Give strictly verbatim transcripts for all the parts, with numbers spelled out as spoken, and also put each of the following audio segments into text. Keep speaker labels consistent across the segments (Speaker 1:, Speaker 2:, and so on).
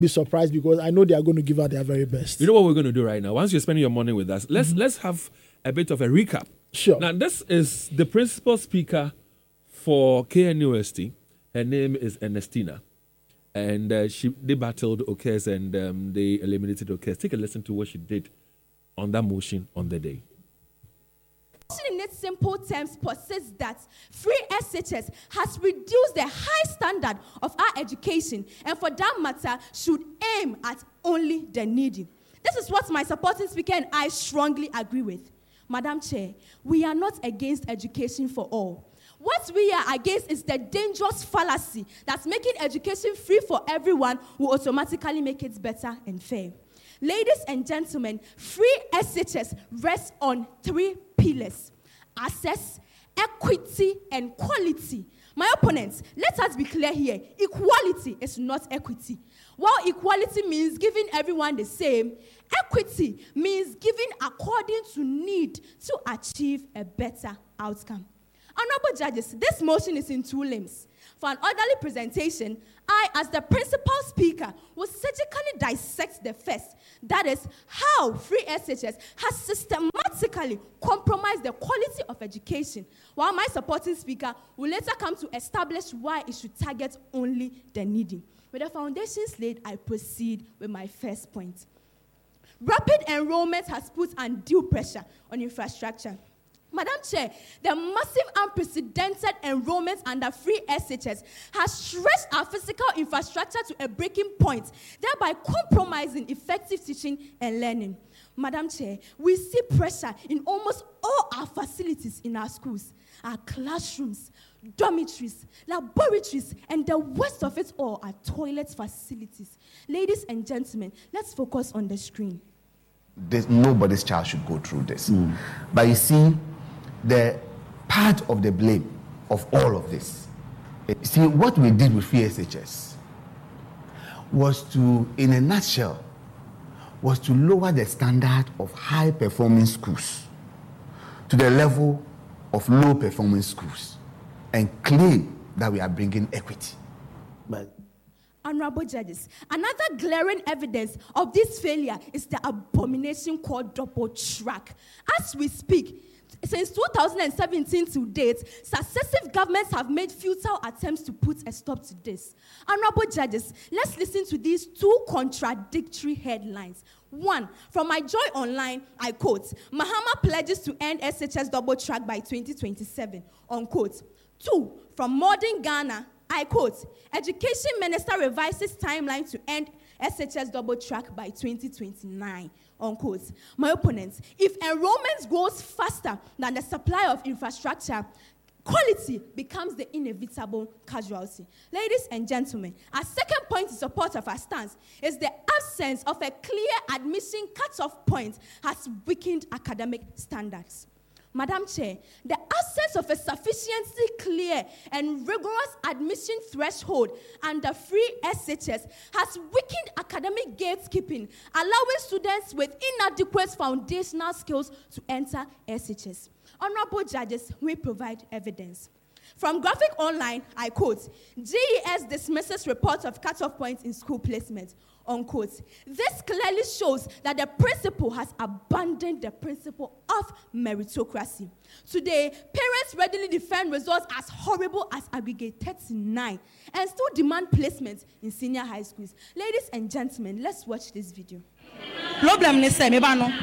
Speaker 1: be surprised because I know they are going to give out their very best.
Speaker 2: You know what we're going to do right now? Once you're spending your morning with us, let's mm-hmm. let's have a bit of a recap.
Speaker 1: Sure.
Speaker 2: Now, this is the principal speaker for K N U S T. Her name is Ernestina. And uh, she they battled Okes and um, they eliminated Okes. Take a listen to what she did on that motion on the day.
Speaker 3: In its simple terms, persists that free S H S has reduced the high standard of our education and for that matter should aim at only the needy. This is what my supporting speaker and I strongly agree with. Madam Chair, we are not against education for all. What we are against is the dangerous fallacy that's making education free for everyone will automatically make it better and fair. Ladies and gentlemen, free S H S rests on three pillars: access, equity, and quality. My opponents, let us be clear here. Equality is not equity. While equality means giving everyone the same, equity means giving according to need to achieve a better outcome. Honorable judges, this motion is in two limbs. For an orderly presentation, I, as the principal speaker, will surgically dissect the first. That is, how free S H S has systematically compromised the quality of education, while my supporting speaker will later come to establish why it should target only the needy. With the foundations laid, I proceed with my first point. Rapid enrollment has put undue pressure on infrastructure. Madam Chair, the massive unprecedented enrollment under free S H S has stretched our physical infrastructure to a breaking point, thereby compromising effective teaching and learning. Madam Chair, we see pressure in almost all our facilities in our schools, our classrooms, dormitories, laboratories, and the worst of it all are toilet facilities. Ladies and gentlemen, let's focus on the screen.
Speaker 4: There's, nobody's child should go through this. Mm. But you see, the part of the blame of all of this, see, what we did with free S H S was to, in a nutshell, was to lower the standard of high-performing schools to the level of low-performing schools and claim that we are bringing equity. But
Speaker 3: Honorable judges, another glaring evidence of this failure is the abomination called double track. As we speak, since two thousand seventeen to date, successive governments have made futile attempts to put a stop to this. Honorable judges, let's listen to these two contradictory headlines. One, from My Joy Online, I quote, Mahama pledges to end S H S double track by twenty twenty-seven, unquote. Two, from Modern Ghana, I quote, Education Minister revises timeline to end S H S double track by twenty twenty-nine, unquote. My opponents, if enrollment grows faster than the supply of infrastructure, quality becomes the inevitable casualty. Ladies and gentlemen, our second point in support of our stance is the absence of a clear admission cutoff point has weakened academic standards. Madam Chair, the absence of a sufficiently clear and rigorous admission threshold under free S H S has weakened academic gatekeeping, allowing students with inadequate foundational skills to enter S H S. Honorable judges, we provide evidence. From Graphic Online, I quote, G E S dismisses reports of cutoff points in school placement, unquote. This clearly shows that the principal has abandoned the principle of meritocracy. Today, parents readily defend results as horrible as aggregate thirty-nine and still demand placement in senior high schools. Ladies and gentlemen, let's watch this video.
Speaker 5: Problem is say me ba no.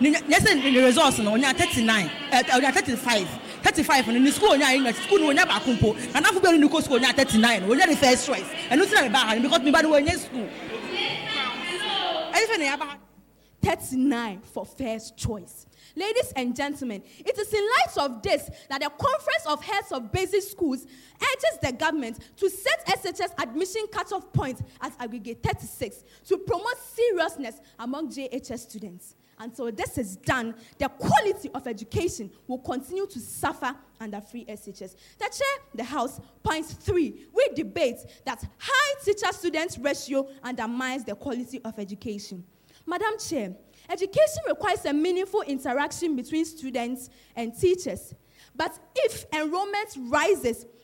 Speaker 5: The results no onya thirty-nine, onya thirty-five. thirty-five in the school onya in school no onya ba kumpo. Na na fubelu ni ko school onya thirty-nine. Onya the first choice. And no say me ba because me ba no onya school.
Speaker 3: thirty-nine for first choice. Ladies and gentlemen, it is in light of this that the Conference of Heads of Basic Schools urges the government to set S H S admission cutoff point at aggregate thirty-six to promote seriousness among J H S students. Until this is done, the quality of education will continue to suffer under free S H S. The chair, the House, point three, we debate that high teacher-student ratio undermines the quality of education. Madam Chair, education requires a meaningful interaction between students and teachers. But if enrollment rises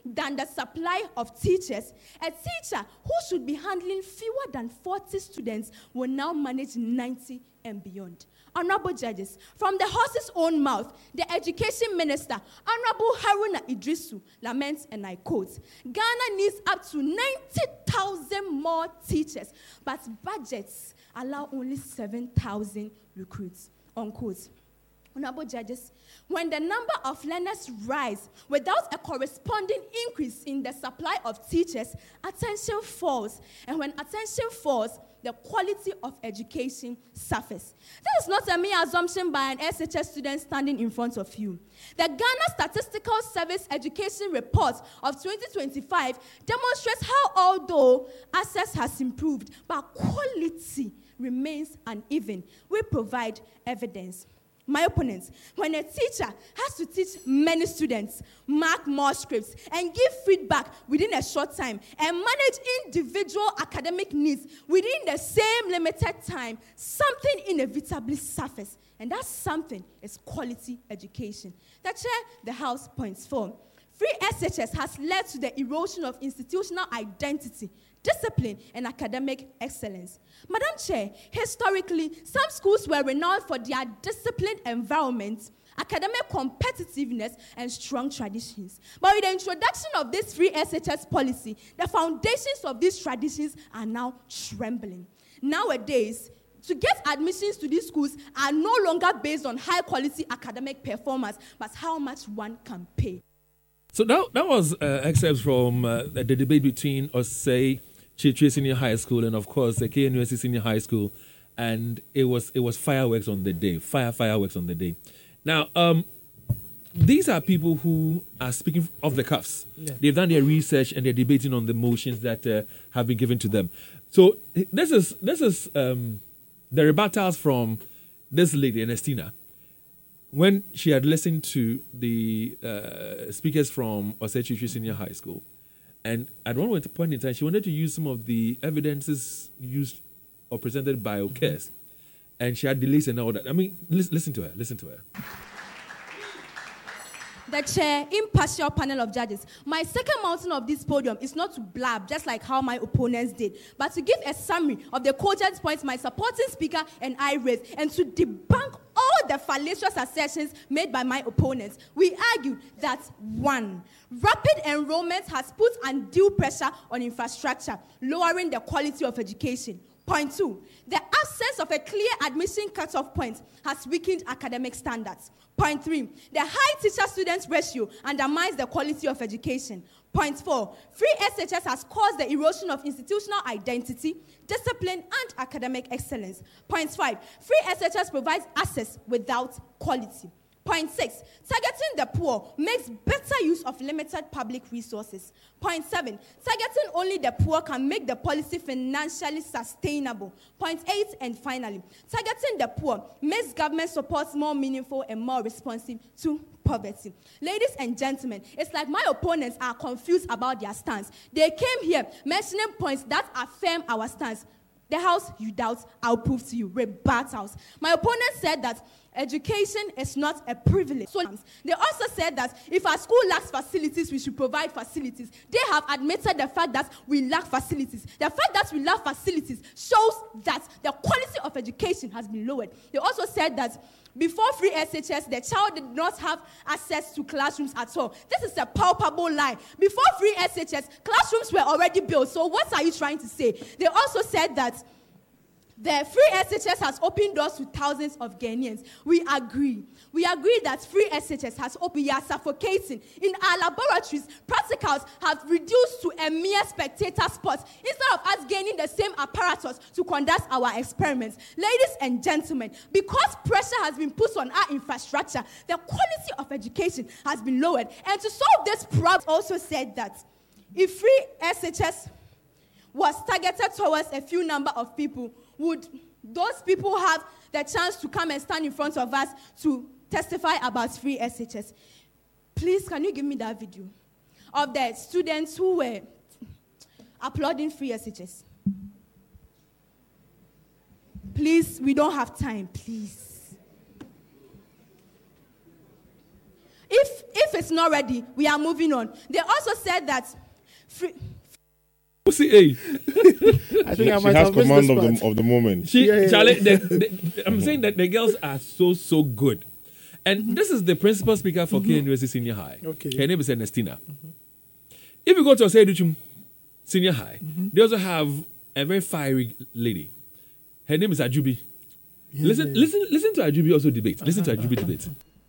Speaker 3: than the supply of teachers, a teacher who should be handling fewer than forty students will now manage ninety and beyond. Honorable judges, from the horse's own mouth, the education minister, Honorable Haruna Idrisu, laments, and I quote, Ghana needs up to ninety thousand more teachers, but budgets allow only seven thousand recruits, unquote. Honorable judges, when the number of learners rise without a corresponding increase in the supply of teachers, attention falls. And when attention falls, the quality of education suffers. This is not a mere assumption by an S H S student standing in front of you. The Ghana Statistical Service Education Report of twenty twenty-five demonstrates how, although access has improved, but quality remains uneven. We provide evidence. My opponents, when a teacher has to teach many students, mark more scripts, and give feedback within a short time, and manage individual academic needs within the same limited time, something inevitably suffers. And that something is quality education. The chair, the House points for. Free S H S has led to the erosion of institutional identity, discipline, and academic excellence. Madam Chair, historically, some schools were renowned for their disciplined environment, academic competitiveness, and strong traditions. But with the introduction of this free S H S policy, the foundations of these traditions are now trembling. Nowadays, to get admissions to these schools are no longer based on high-quality academic performance, but how much one can pay.
Speaker 2: So that, that was uh, excerpts from uh, the debate between Osei Chitri Senior High School and, of course, the K N U S T Senior High School. And it was it was fireworks on the day, fire fireworks on the day. Now, um, these are people who are speaking off the cuffs. Yeah. They've done their research and they're debating on the motions that uh, have been given to them. So this is this is um, the rebuttals from this lady, Ernestina, when she had listened to the uh, speakers from Osei Chitri Senior High School. And at one point in time, she wanted to use some of the evidences used or presented by O C A S. And she had delays and all that. I mean, listen, listen to her, listen to her.
Speaker 3: The chair, impartial panel of judges. My second mountain of this podium is not to blab, just like how my opponents did, but to give a summary of the cogent points my supporting speaker and I raised, and to debunk all the fallacious assertions made by my opponents. We argued that, one, rapid enrollment has put undue pressure on infrastructure, lowering the quality of education. Point two, the absence of a clear admission cutoff point has weakened academic standards. Point three, the high teacher-student ratio undermines the quality of education. Point four, free S H S has caused the erosion of institutional identity, discipline, and academic excellence. Point five, free S H S provides access without quality. Point six, targeting the poor makes better use of limited public resources. Point seven, targeting only the poor can make the policy financially sustainable. Point eight, and finally, targeting the poor makes government support more meaningful and more responsive to poverty. Ladies and gentlemen, it's like my opponents are confused about their stance. They came here mentioning points that affirm our stance. The House, you doubt, I'll prove to you. Rebuttals. My opponent said that education is not a privilege. So they also said that if our school lacks facilities, we should provide facilities. They have admitted the fact that we lack facilities. The fact that we lack facilities shows that the quality of education has been lowered. They also said that before free S H S, the child did not have access to classrooms at all. This is a palpable lie. Before free S H S, classrooms were already built. So what are you trying to say? They also said that the free S H S has opened doors to thousands of Ghanaians. We agree. We agree that free S H S has opened. We are suffocating. In our laboratories, practicals have reduced to a mere spectator sport instead of us gaining the same apparatus to conduct our experiments. Ladies and gentlemen, because pressure has been put on our infrastructure, the quality of education has been lowered. And to solve this problem, also said that if free S H S was targeted towards a few number of people, would those people have the chance to come and stand in front of us to testify about free S H S? Please, can you give me that video of the students who were applauding free S H S? Please, we don't have time, please. If, if it's not ready, we are moving on. They also said that free.
Speaker 2: See, hey.
Speaker 1: I think
Speaker 6: She,
Speaker 1: I
Speaker 6: she
Speaker 1: might
Speaker 6: has
Speaker 1: have missed
Speaker 6: command
Speaker 1: this
Speaker 6: of
Speaker 1: part.
Speaker 6: the of the moment.
Speaker 2: She,
Speaker 1: Yeah, yeah,
Speaker 2: Charlie,
Speaker 1: yeah.
Speaker 2: the, the, I'm saying that the girls are so, so good. And mm-hmm. this is the principal speaker for mm-hmm. K N U S T Senior High.
Speaker 1: Okay.
Speaker 2: Her name is Ernestina. Mm-hmm. If you go to Osei Senior High, mm-hmm. they also have a very fiery lady. Her name is Ajubi. Yeah, listen, yeah, yeah. listen, listen to Ajubi also debate. Listen to Ajubi debate.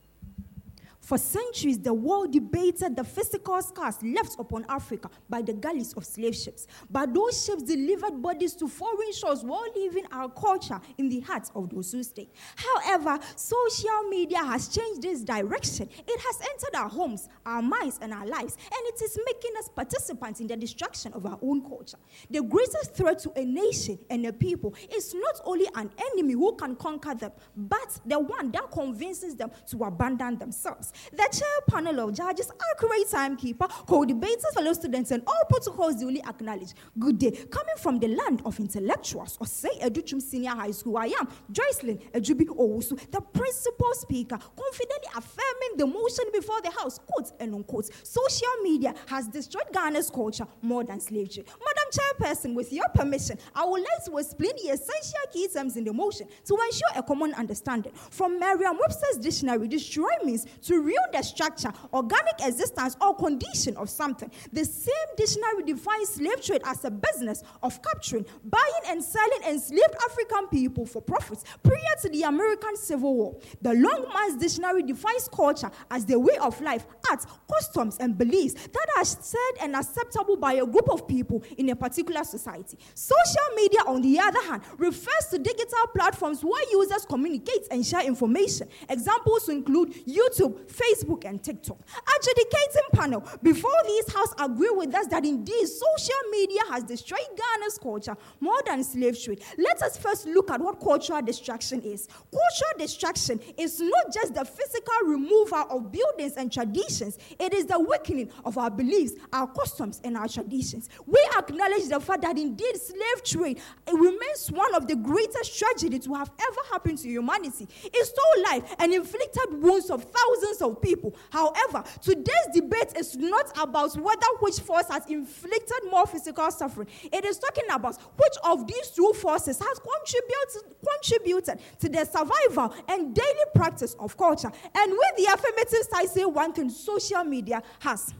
Speaker 7: For centuries, the world debated the physical scars left upon Africa by the galleys of slave ships. But those ships delivered bodies to foreign shores while leaving our culture in the hearts of those who stayed. However, social media has changed this direction. It has entered our homes, our minds, and our lives, and it is making us participants in the destruction of our own culture. The greatest threat to a nation and a people is not only an enemy who can conquer them, but the one that convinces them to abandon themselves. The chair panel of judges, accurate timekeeper, co-debaters, fellow students, and all protocols duly acknowledged. Good day. Coming from the land of intellectuals, or say Educhum Senior High School, I am Joycelyn Ejubi Owusu, the principal speaker, confidently affirming the motion before the House, quote and unquote. Social media has destroyed Ghana's culture more than slavery. Madam Chairperson, with your permission, I would like to explain the essential key terms in the motion to ensure a common understanding. From Merriam-Webster's dictionary, destroy means to ruin the structure, organic existence, or condition of something. The same dictionary defines slave trade as a business of capturing, buying, and selling enslaved African people for profits prior to the American Civil War. The Longman's dictionary defines culture as the way of life, art, customs, and beliefs that are said and acceptable by a group of people in a particular society. Social media, on the other hand, refers to digital platforms where users communicate and share information. Examples include YouTube, Facebook, and TikTok. Adjudicating panel, before this House agree with us that indeed social media has destroyed Ghana's culture more than slave trade, let us first look at what cultural destruction is. Cultural destruction is not just the physical removal of buildings and traditions, it is the weakening of our beliefs, our customs, and our traditions. We acknowledge the fact that indeed slave trade it remains one of the greatest tragedies to have ever happened to humanity. It stole life and inflicted wounds of thousands of people. However, today's debate is not about whether which force has inflicted more physical suffering. It is talking about which of these two forces has contributed, contributed to the survival and daily practice of culture. And with the affirmative side, say one thing, social media has.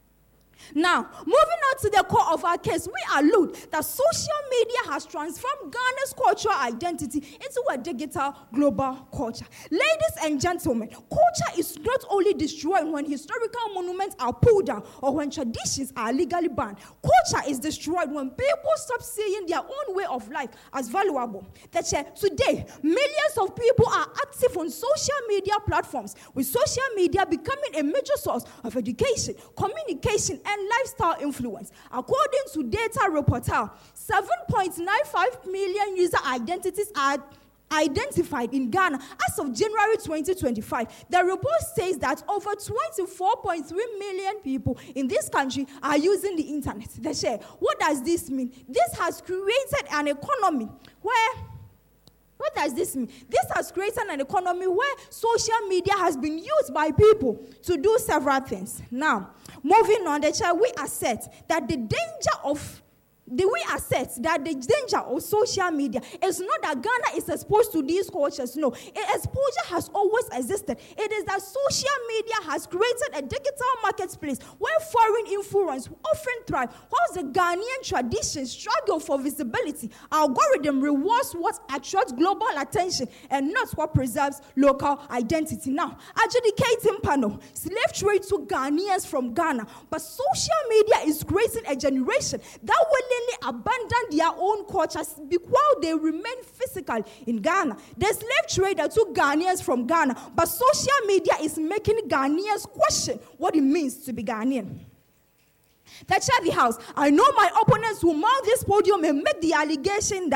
Speaker 7: Now, moving on to the core of our case, we allude that social media has transformed Ghana's cultural identity into a digital global culture. Ladies and gentlemen, culture is not only destroyed when historical monuments are pulled down or when traditions are legally banned. Culture is destroyed when people stop seeing their own way of life as valuable. That's why today, millions of people are active on social media platforms, with social media becoming a major source of education, communication, and lifestyle influence. According to data reporter, seven point nine five million user identities are identified in Ghana as of January twenty twenty-five. The report says that over twenty-four point three million people in this country are using the internet. They say, what does this mean? This has created an economy where What does this mean? This has created an economy where social media has been used by people to do several things. Now, moving on, the chair, we assert that the danger of The we assert that the danger of social media is not that Ghana is exposed to these cultures. No, exposure has always existed. It is that social media has created a digital marketplace where foreign influence often thrive, whilst the Ghanaian tradition struggle for visibility. Algorithm rewards what attracts global attention and not what preserves local identity. Now, adjudicating panel, slave trade took Ghanaians from Ghana, but social media is creating a generation that will abandon their own cultures while they remain physical in Ghana. The slave trader took Ghanaians from Ghana, but social media is making Ghanaians question what it means to be Ghanaian. That's at the House. I know my opponents will mount this podium and make the allegation that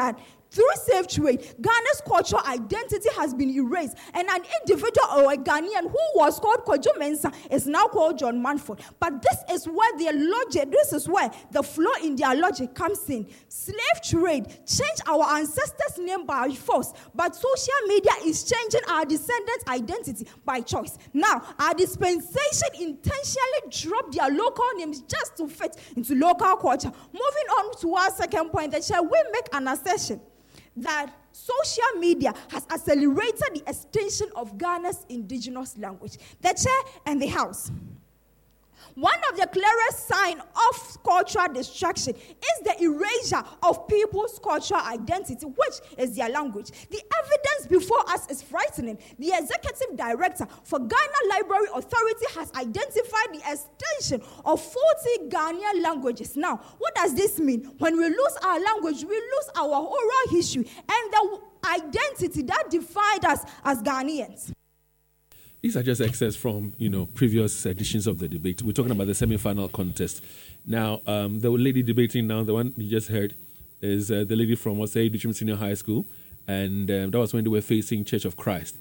Speaker 7: Through slave trade, Ghana's cultural identity has been erased, and an individual or a Ghanaian who was called Kojo Mensah is now called John Manford. But this is where their logic, this is where the flaw in their logic comes in. Slave trade changed our ancestors' name by force, but social media is changing our descendants' identity by choice. Now, our dispensation intentionally dropped their local names just to fit into local culture. Moving on to our second point, that shall we make an assertion that social media has accelerated the extension of Ghana's indigenous language, the chair and the house. One of the clearest signs of cultural destruction is the erasure of people's cultural identity, which is their language. The evidence before us is frightening. The executive director for Ghana Library Authority has identified the extension of forty Ghanaian languages. Now, what does this mean? When we lose our language, we lose our oral history and the identity that defined us as Ghanaians.
Speaker 2: These are just excerpts from, you know, previous editions of the debate. We're talking about the semi-final contest. Now, um, the lady debating now, the one you just heard, is uh, the lady from Osei Duchim Senior High School, and um, that was when they were facing Church of Christ.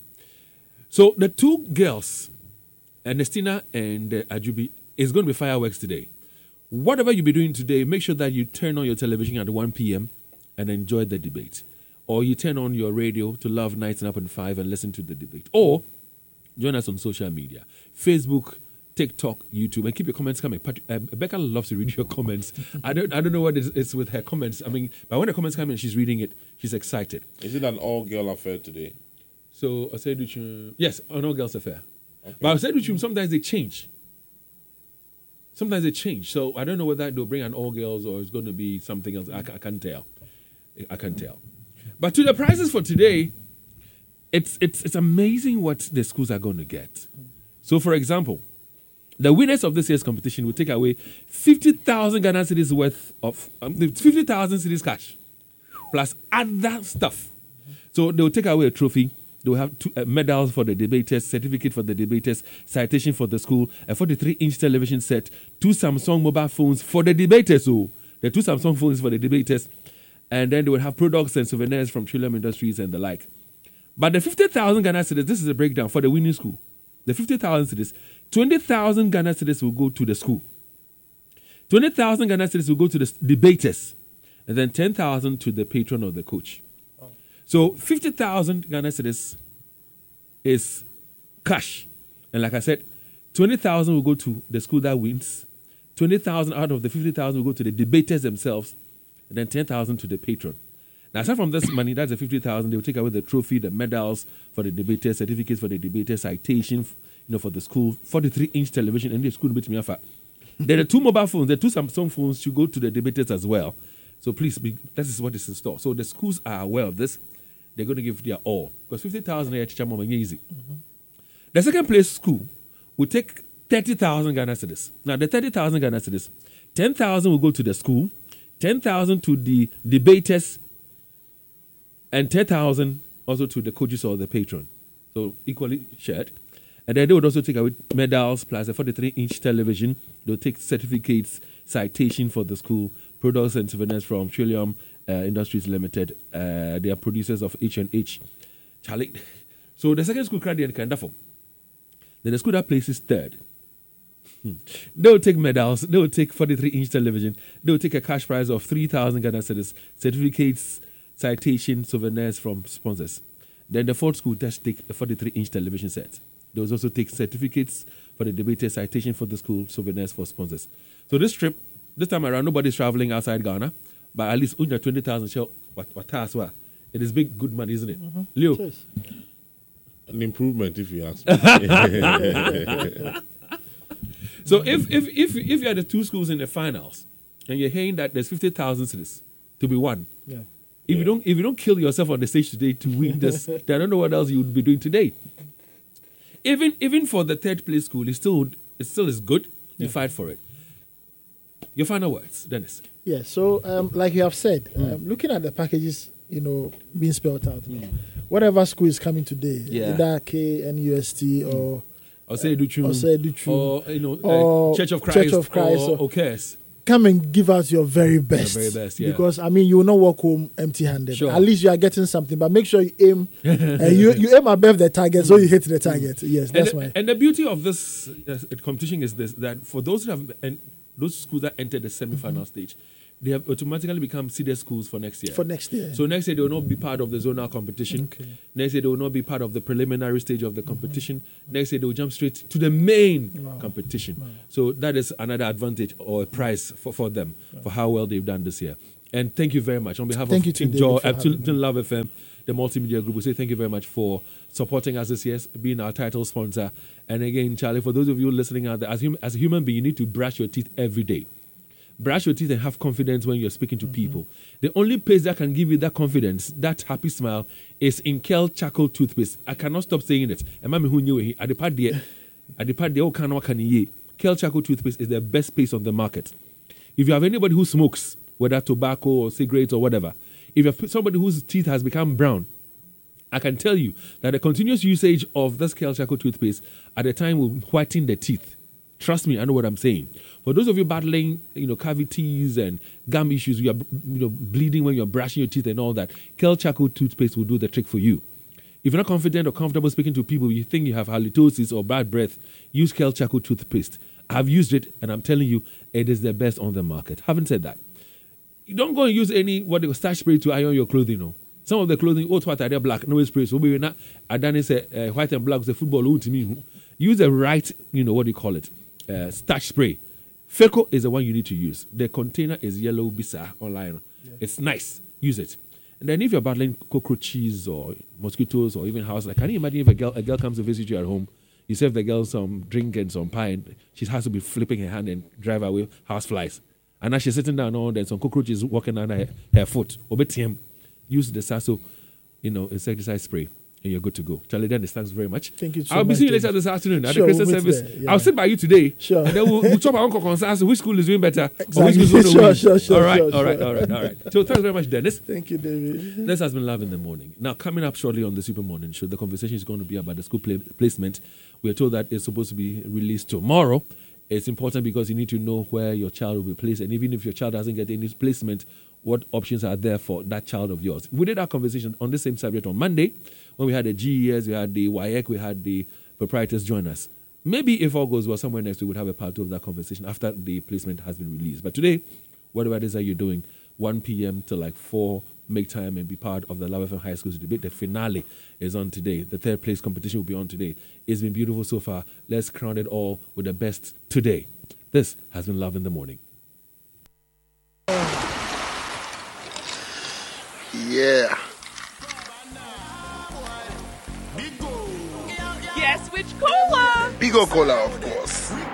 Speaker 2: So the two girls, Ernestina and uh, Ajubi, is going to be fireworks today. Whatever you be doing today, make sure that you turn on your television at one p.m. and enjoy the debate. Or you turn on your radio to Love Nights and Up and Five and listen to the debate. Or join us on social media, Facebook, TikTok, YouTube, and keep your comments coming. Pat- uh, Becca loves to read your comments. I don't I don't know what it's, it's with her comments. I mean, but when the comments come in, she's reading it, she's excited.
Speaker 6: Is it an all-girl affair today?
Speaker 2: So, I said, yes, an all-girls affair. Okay. But I said, sometimes they change. Sometimes they change. So, I don't know whether they'll bring an all-girls or it's going to be something else. I, I can't tell. I can't tell. But to the prizes for today, It's it's it's amazing what the schools are going to get. So, for example, the winners of this year's competition will take away fifty thousand Ghana cedis worth of um, fifty thousand cedis cash, plus other stuff. So they will take away a trophy. They will have two uh, medals for the debaters, certificate for the debaters, citation for the school, a forty-three inch television set, two Samsung mobile phones for the debaters. So the two Samsung phones for the debaters, and then they will have products and souvenirs from Trillium Industries and the like. But the fifty thousand Ghana cedis, this is a breakdown for the winning school. The fifty thousand cedis, twenty thousand Ghana cedis will go to the school. twenty thousand Ghana cedis will go to the debaters. And then ten thousand to the patron or the coach. Oh. So fifty thousand Ghana cedis is cash. And like I said, twenty thousand will go to the school that wins. twenty thousand out of the fifty thousand will go to the debaters themselves. And then ten thousand to the patron. Now, aside from this money, that's the fifty thousand. They will take away the trophy, the medals for the debaters, certificates for the debaters, citation, you know, for the school, forty-three inch television, and the school bit me off. There are two mobile phones. The two Samsung phones should go to the debaters as well. So please, be, this is what is in store. So the schools are aware of this. They're going to give their all because fifty thousand is teacher mom easy. Mm-hmm. The second place school will take thirty thousand Ghana cedis. Now, the thirty thousand Ghana cedis, ten thousand will go to the school, ten thousand to the debaters. And ten thousand also to the coaches or the patron. So equally shared. And then they would also take away medals plus a forty-three inch television. They'll take certificates, citation for the school, products and souvenirs from Trillium uh, Industries Limited. Uh, they are producers of H and H. Charlie. So the second school credit can Then the school that places third. Hmm. They will take medals. They will take forty-three inch television. They will take a cash prize of three thousand Ghana cedis, certificates, citation, souvenirs from sponsors. Then the fourth school just take a forty-three inch television set. They will also take certificates for the debaters, citation for the school, souvenirs for sponsors. So this trip, this time around, nobody's traveling outside Ghana, but at least under twenty thousand show. What what as well? It is big, good money, isn't it? Mm-hmm. Leo? Cheers.
Speaker 6: An improvement, if you ask me.
Speaker 2: So if if if if you are the two schools in the finals and you're hearing that there's fifty thousand cedis to be won. Yeah. If you don't, if you don't kill yourself on the stage today to win this, then I don't know what else you would be doing today. Even, even for the third place school, it still, it still is good. You yeah. fight for it. Your final words, Dennis.
Speaker 1: Yeah. So, um, like you have said, mm. um, looking at the packages, you know, being spelled out, mm. whatever school is coming today, yeah. either K, N U S T, or
Speaker 2: Osei Duchim,
Speaker 1: Osei Duchim,
Speaker 2: or you know,
Speaker 1: or
Speaker 2: uh, Church of Christ,
Speaker 1: Church of Christ,
Speaker 2: or, or O K S.
Speaker 1: come and give us your very best.
Speaker 2: Your very best, yeah.
Speaker 1: Because, I mean, you will not walk home empty-handed.
Speaker 2: Sure.
Speaker 1: At least you are getting something, but make sure you aim uh, you, you aim above the target so you hit the target. Yes, that's
Speaker 2: and
Speaker 1: why.
Speaker 2: The, and the beauty of this uh, competition is this, that for those who have, and those schools that entered the semi-final mm-hmm. stage, they have automatically become seeded schools for next year.
Speaker 1: For next year.
Speaker 2: So next year they will not be part of the zonal competition. Okay. Next year they will not be part of the preliminary stage of the competition. Mm-hmm. Next year they will jump straight to the main wow. competition. Wow. So that is another advantage or a prize for, for them wow. for how well they've done this year. And thank you very much. On behalf
Speaker 1: thank
Speaker 2: of Team Joy, uh, Love F M, the multimedia group, we say thank you very much for supporting us this year, being our title sponsor. And again, Charlie, for those of you listening out there, as, hum- as a human being, you need to brush your teeth every day. Brush your teeth and have confidence when you're speaking to mm-hmm. people. The only place that can give you that confidence, that happy smile, is in Kel Charcoal toothpaste. I cannot stop saying it. Kel Charcoal toothpaste is the best paste on the market. If you have anybody who smokes, whether tobacco or cigarettes or whatever, if you have somebody whose teeth has become brown, I can tell you that the continuous usage of this Kel Charcoal toothpaste at the time will whiten the teeth. Trust me, I know what I'm saying. For those of you battling, you know, cavities and gum issues, you are, you know, bleeding when you're brushing your teeth and all that, Kel Charcoal toothpaste will do the trick for you. If you're not confident or comfortable speaking to people, you think you have halitosis or bad breath, use Kel Charcoal toothpaste. I've used it, and I'm telling you, it is the best on the market. Having said that, you don't go and use any what they call starch spray to iron your clothing. No, some of the clothing, oh, what are they black? No spray. So we not. I done say uh, white and black. Say football. To me, use the right. You know what do you call it? Uh, starch spray. Feco is the one you need to use. The container is yellow bisa online. Yeah. It's nice. Use it. And then if you're battling cockroaches or mosquitoes or even house, like can you imagine if a girl a girl comes to visit you at home, you serve the girl some drink and some pie, and she has to be flipping her hand and drive away house flies. And now she's sitting down on there, some cockroaches walking under her, her foot. Use the Sasso, you know, insecticide spray. And you're good to go. Charlie Dennis, thanks very much.
Speaker 1: Thank you so
Speaker 2: I'll
Speaker 1: much.
Speaker 2: be seeing you later this afternoon at
Speaker 1: sure,
Speaker 2: the Christmas
Speaker 1: we'll
Speaker 2: service.
Speaker 1: there, yeah.
Speaker 2: I'll sit by you today.
Speaker 1: Sure.
Speaker 2: And then we'll, we'll talk about Uncle Constance, which school is doing better.
Speaker 1: Exactly.
Speaker 2: Or which school is
Speaker 1: sure,
Speaker 2: win.
Speaker 1: sure, sure.
Speaker 2: All right,
Speaker 1: sure,
Speaker 2: all right,
Speaker 1: sure.
Speaker 2: all right, all right. So thanks very much, Dennis.
Speaker 1: Thank you, David.
Speaker 2: This has been Love in the Morning. Now, coming up shortly on the Super Morning Show, the conversation is going to be about the school play- placement. We are told that it's supposed to be released tomorrow. It's important because you need to know where your child will be placed. And even if your child doesn't get any placement, what options are there for that child of yours? We did our conversation on the same subject on Monday when we had the G E S, we had the W I E C, we had the proprietors join us. Maybe if all goes well, somewhere next we would have a part two of that conversation after the placement has been released. But today, whatever it is that you're doing, one p.m. to like four, make time and be part of the Love F M High School's debate. The finale is on today. The third place competition will be on today. It's been beautiful so far. Let's crown it all with the best today. This has been Love in the Morning.
Speaker 8: Yeah.
Speaker 9: Guess which cola?
Speaker 8: Bigo Cola, of course.